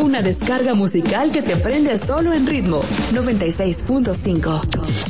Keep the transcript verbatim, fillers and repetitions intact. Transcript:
Una descarga musical que te prende solo en ritmo. noventa y seis punto cinco.